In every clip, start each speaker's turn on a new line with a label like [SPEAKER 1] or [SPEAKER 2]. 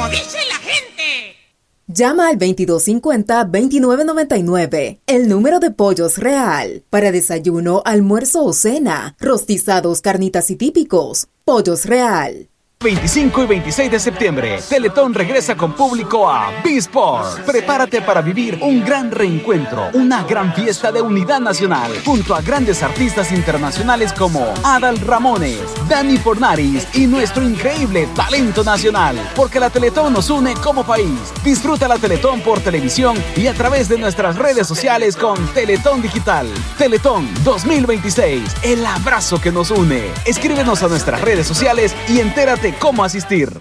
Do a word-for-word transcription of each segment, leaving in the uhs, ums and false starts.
[SPEAKER 1] dice la gente!
[SPEAKER 2] Llama al veintidós cincuenta, veintinueve noventa y nueve, el número de Pollos Real. Para desayuno, almuerzo o cena, rostizados, carnitas y típicos. Pollos Real.
[SPEAKER 3] veinticinco y veintiséis de septiembre, Teletón regresa con público a B-Sport. Prepárate para vivir un gran reencuentro, una gran fiesta de unidad nacional, junto a grandes artistas internacionales como Adal Ramones, Dani Fornaris y nuestro increíble talento nacional. Porque la Teletón nos une como país. Disfruta la Teletón por televisión y a través de nuestras redes sociales con Teletón Digital. Teletón dos mil veintiséis, el abrazo que nos une. Escríbenos a nuestras redes sociales y entérate cómo asistir.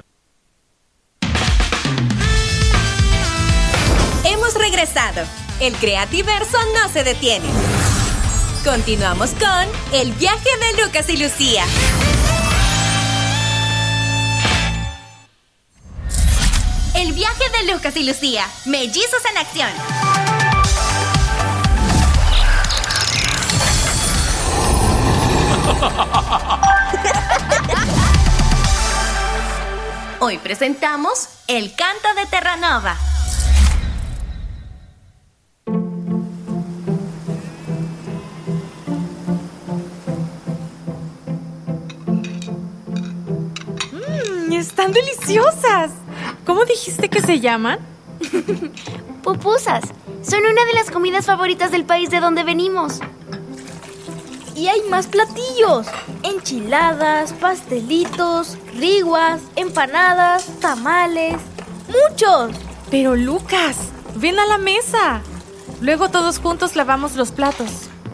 [SPEAKER 4] Hemos regresado. El Creativerso no se detiene. Continuamos con el viaje de Lucas y Lucía. El viaje de Lucas y Lucía, mellizos en acción. Hoy presentamos El Canto de Terranova.
[SPEAKER 5] Mmm, están deliciosas. ¿Cómo dijiste que se llaman?
[SPEAKER 6] Pupusas. Son una de las comidas favoritas del país de donde venimos.
[SPEAKER 7] Y hay más platillos. Enchiladas, pastelitos, riguas, empanadas, tamales. ¡Muchos!
[SPEAKER 5] Pero Lucas, ven a la mesa. Luego todos juntos lavamos los platos.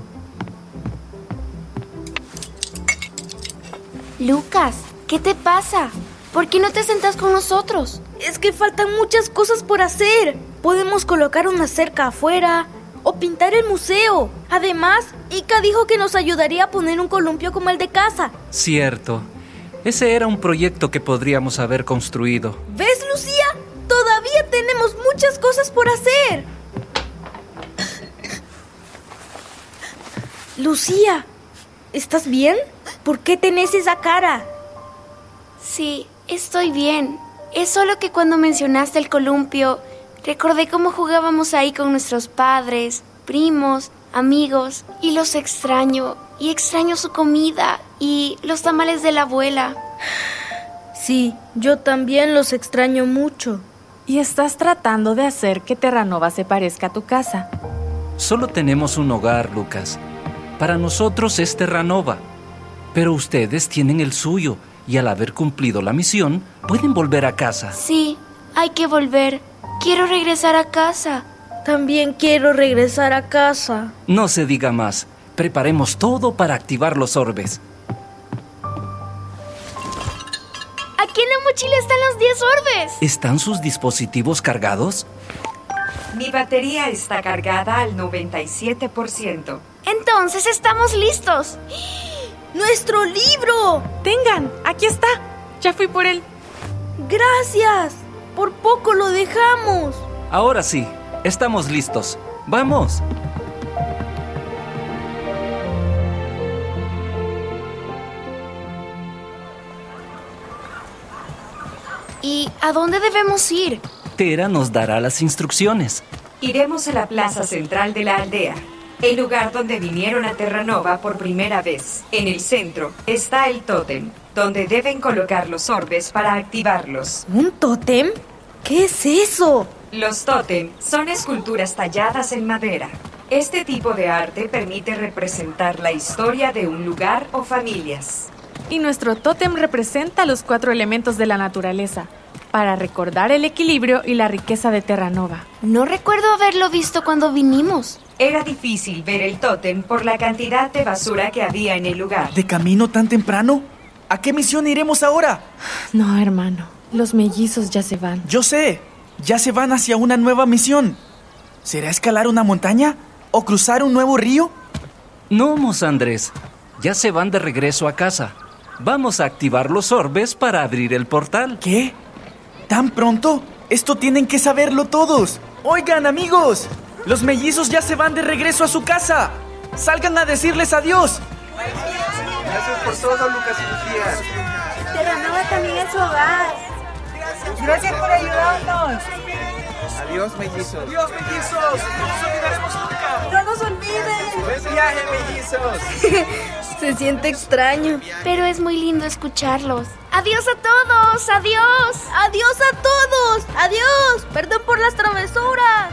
[SPEAKER 6] Lucas, ¿qué te pasa? ¿Por qué no te sentas con nosotros?
[SPEAKER 7] Es que faltan muchas cosas por hacer. Podemos colocar una cerca afuera o pintar el museo. Además, Ika dijo que nos ayudaría a poner un columpio como el de casa.
[SPEAKER 8] Cierto. Ese era un proyecto que podríamos haber construido.
[SPEAKER 7] ¿Ves, Lucía? Todavía tenemos muchas cosas por hacer. Lucía, ¿estás bien? ¿Por qué tenés esa cara?
[SPEAKER 6] Sí, estoy bien. Es solo que cuando mencionaste el columpio, recordé cómo jugábamos ahí con nuestros padres, primos, amigos, y los extraño. Y extraño su comida y los tamales de la abuela.
[SPEAKER 7] Sí, yo también los extraño mucho.
[SPEAKER 5] Y estás tratando de hacer que Terranova se parezca a tu casa.
[SPEAKER 8] Solo tenemos un hogar, Lucas. Para nosotros es Terranova. Pero ustedes tienen el suyo y al haber cumplido la misión, pueden volver a casa.
[SPEAKER 6] Sí, hay que volver. Quiero regresar a casa.
[SPEAKER 7] También quiero regresar a casa.
[SPEAKER 8] No se diga más. Preparemos todo para activar los orbes.
[SPEAKER 6] Aquí en la mochila están los diez orbes.
[SPEAKER 8] ¿Están sus dispositivos cargados?
[SPEAKER 9] Mi batería está cargada al noventa y siete por ciento.
[SPEAKER 6] Entonces estamos listos.
[SPEAKER 7] ¡Nuestro libro!
[SPEAKER 5] Tengan, aquí está. Ya fui por él.
[SPEAKER 7] ¡Gracias! Por poco lo dejamos.
[SPEAKER 8] Ahora sí, estamos listos. ¡Vamos!
[SPEAKER 6] ¿Y a dónde debemos ir?
[SPEAKER 8] Tera nos dará las instrucciones.
[SPEAKER 9] Iremos a la plaza central de la aldea, el lugar donde vinieron a Terranova por primera vez. En el centro está el tótem, donde deben colocar los orbes para activarlos.
[SPEAKER 7] ¿Un tótem? ¿Qué es eso?
[SPEAKER 9] Los tótem son esculturas talladas en madera. Este tipo de arte permite representar la historia de un lugar o familias.
[SPEAKER 5] Y nuestro tótem representa los cuatro elementos de la naturaleza, para recordar el equilibrio y la riqueza de Terranova.
[SPEAKER 6] No recuerdo haberlo visto cuando vinimos.
[SPEAKER 9] Era difícil ver el tótem por la cantidad de basura que había en el lugar.
[SPEAKER 10] ¿De camino tan temprano? ¿A qué misión iremos ahora?
[SPEAKER 5] No, hermano. Los mellizos ya se van.
[SPEAKER 10] Yo sé. Ya se van hacia una nueva misión. ¿Será escalar una montaña? ¿O cruzar un nuevo río?
[SPEAKER 8] No, Mos Andrés. Ya se van de regreso a casa. Vamos a activar los orbes para abrir el portal.
[SPEAKER 10] ¿Qué? ¿Tan pronto? Esto tienen que saberlo todos. Oigan, amigos. Los mellizos ya se van de regreso a su casa. Salgan a decirles adiós.
[SPEAKER 11] Gracias por todo, Lucas y Lucía.
[SPEAKER 12] Terranova también es su hogar.
[SPEAKER 1] Gracias por ayudarnos.
[SPEAKER 10] Adiós, mellizos.
[SPEAKER 1] Adiós, mellizos. No nos olvidaremos nunca. No nos olviden.
[SPEAKER 10] Buen viaje, mellizos.
[SPEAKER 7] Se siente extraño.
[SPEAKER 6] Pero es muy lindo escucharlos. ¡Adiós a todos! ¡Adiós!
[SPEAKER 7] ¡Adiós a todos! ¡Adiós! Perdón por las travesuras.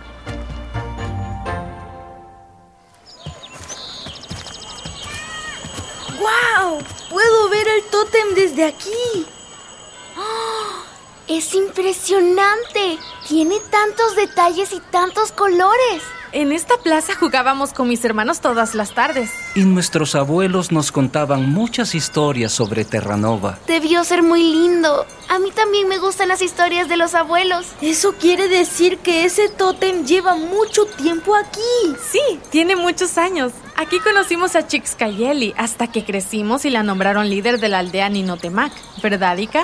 [SPEAKER 7] ¡Wow! ¡Puedo ver el tótem desde aquí!
[SPEAKER 6] ¡Oh! ¡Es impresionante! Tiene tantos detalles y tantos colores.
[SPEAKER 5] En esta plaza jugábamos con mis hermanos todas las tardes.
[SPEAKER 8] Y nuestros abuelos nos contaban muchas historias sobre Terranova.
[SPEAKER 6] Debió ser muy lindo. A mí también me gustan las historias de los abuelos.
[SPEAKER 7] Eso quiere decir que ese tótem lleva mucho tiempo aquí.
[SPEAKER 5] Sí, tiene muchos años. Aquí conocimos a Chixcayeli hasta que crecimos y la nombraron líder de la aldea Ninotemac. ¿Verdad, Ika?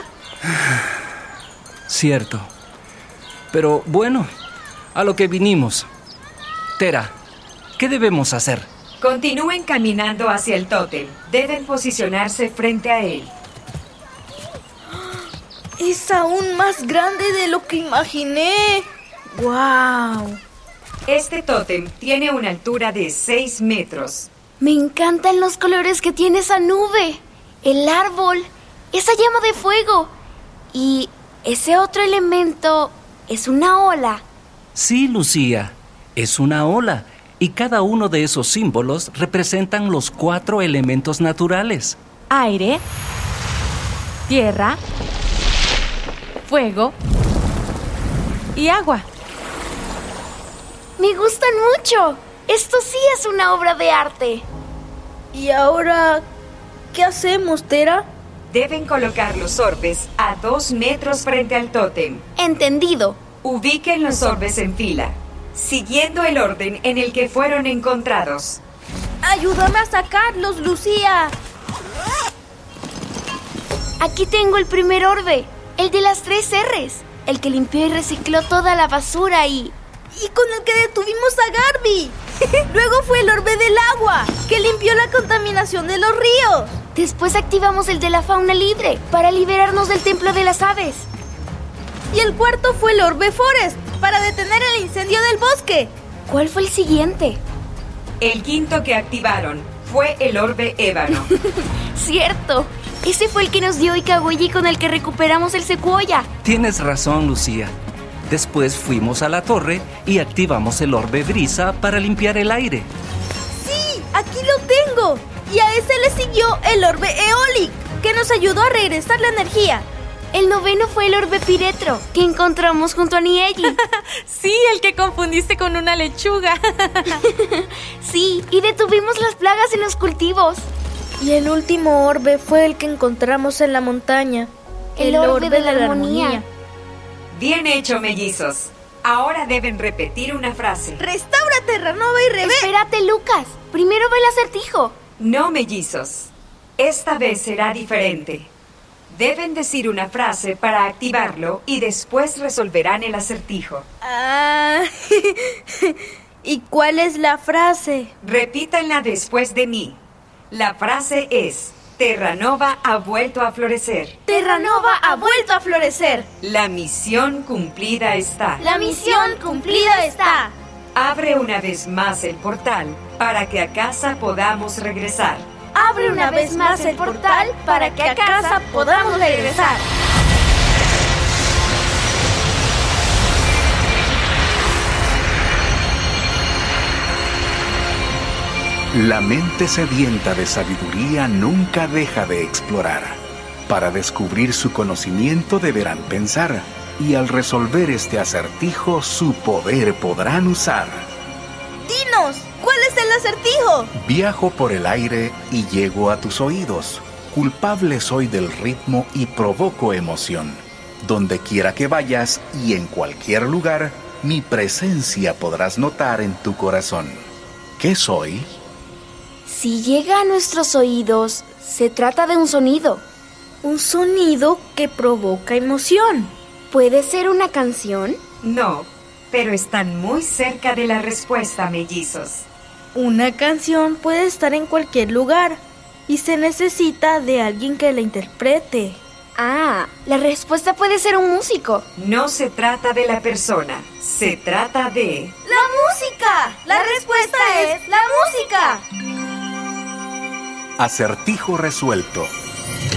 [SPEAKER 8] Cierto. Pero bueno, a lo que vinimos. Tera, ¿qué debemos hacer?
[SPEAKER 9] Continúen caminando hacia el tótem. Deben posicionarse frente a él.
[SPEAKER 7] Es aún más grande de lo que imaginé. ¡Wow!
[SPEAKER 9] Este tótem tiene una altura de seis metros.
[SPEAKER 6] Me encantan los colores que tiene esa nube. El árbol, esa llama de fuego. Y ese otro elemento es una ola.
[SPEAKER 8] Sí, Lucía. Es una ola, y cada uno de esos símbolos representan los cuatro elementos naturales.
[SPEAKER 5] Aire, tierra, fuego y agua.
[SPEAKER 6] Me gustan mucho. Esto sí es una obra de arte.
[SPEAKER 7] ¿Y ahora qué hacemos, Tera?
[SPEAKER 9] Deben colocar los orbes a dos metros frente al tótem.
[SPEAKER 6] Entendido.
[SPEAKER 9] Ubiquen los orbes en fila, siguiendo el orden en el que fueron encontrados.
[SPEAKER 7] ¡Ayúdame a sacarlos, Lucía!
[SPEAKER 6] Aquí tengo el primer orbe, el de las tres R's, el que limpió y recicló toda la basura y...
[SPEAKER 7] ¡Y con el que detuvimos a Garby! Luego fue el orbe del agua, que limpió la contaminación de los ríos.
[SPEAKER 6] Después activamos el de la fauna libre, para liberarnos del templo de las aves.
[SPEAKER 7] Y el cuarto fue el orbe Forest, para detener el incendio del bosque.
[SPEAKER 6] ¿Cuál fue el siguiente?
[SPEAKER 9] El quinto que activaron fue el orbe ébano.
[SPEAKER 6] Cierto, ese fue el que nos dio Ikagoyi con el que recuperamos el secuoya.
[SPEAKER 8] Tienes razón, Lucía. Después fuimos a la torre y activamos el orbe brisa para limpiar el aire.
[SPEAKER 7] ¡Sí! ¡Aquí lo tengo! Y a ese le siguió el orbe Eolic, que nos ayudó a regresar la energía.
[SPEAKER 6] El noveno fue el orbe Piretro, que encontramos junto a Nieji.
[SPEAKER 5] Sí, el que confundiste con una lechuga.
[SPEAKER 6] Sí, y detuvimos las plagas en los cultivos.
[SPEAKER 7] Y el último orbe fue el que encontramos en la montaña.
[SPEAKER 6] El, el orbe, orbe de, de la, la armonía. armonía.
[SPEAKER 9] Bien hecho, mellizos. Ahora deben repetir una frase.
[SPEAKER 7] ¡Restaura Terranova y Revés!
[SPEAKER 6] Espérate, Lucas. Primero ve el acertijo.
[SPEAKER 9] No, mellizos. Esta vez será diferente. Deben decir una frase para activarlo y después resolverán el acertijo.
[SPEAKER 7] Ah, ¿y cuál es la frase?
[SPEAKER 9] Repítanla después de mí. La frase es: Terranova ha vuelto a florecer.
[SPEAKER 7] Terranova ha vuelto a florecer.
[SPEAKER 9] La misión cumplida está.
[SPEAKER 7] La misión cumplida está.
[SPEAKER 9] Abre una vez más el portal para que a casa podamos regresar.
[SPEAKER 7] Abre una vez más el portal para que a casa podamos regresar.
[SPEAKER 3] La mente sedienta de sabiduría nunca deja de explorar. Para descubrir su conocimiento deberán pensar, y al resolver este acertijo su poder podrán usar.
[SPEAKER 7] ¡Dinos! ¿Cuál es el acertijo?
[SPEAKER 3] Viajo por el aire y llego a tus oídos. Culpable soy del ritmo y provoco emoción. Donde quiera que vayas y en cualquier lugar, mi presencia podrás notar en tu corazón. ¿Qué soy?
[SPEAKER 6] Si llega a nuestros oídos, se trata de un sonido.
[SPEAKER 7] Un sonido que provoca emoción.
[SPEAKER 6] ¿Puede ser una canción?
[SPEAKER 9] No, pero están muy cerca de la respuesta, mellizos.
[SPEAKER 7] Una canción puede estar en cualquier lugar y se necesita de alguien que la interprete.
[SPEAKER 6] Ah, la respuesta puede ser un músico.
[SPEAKER 9] No se trata de la persona, se trata de...
[SPEAKER 7] ¡La música! La respuesta es la música.
[SPEAKER 11] Acertijo resuelto.